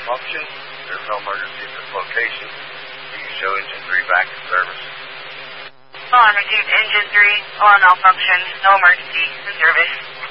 malfunction. There's no emergency at this location. You can show engine 3 back in service. On, received engine 3, on malfunction, no emergency, in service.